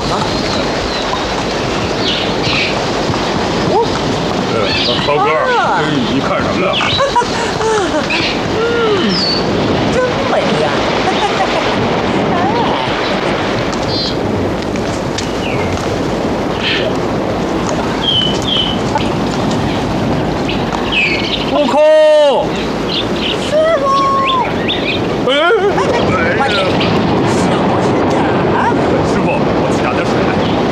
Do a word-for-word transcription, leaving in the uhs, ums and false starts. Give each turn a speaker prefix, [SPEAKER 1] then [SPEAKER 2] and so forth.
[SPEAKER 1] 吗？
[SPEAKER 2] 呃，涛哥，哎，你看什么呀？
[SPEAKER 1] 嗯，真美呀！
[SPEAKER 2] 悟空，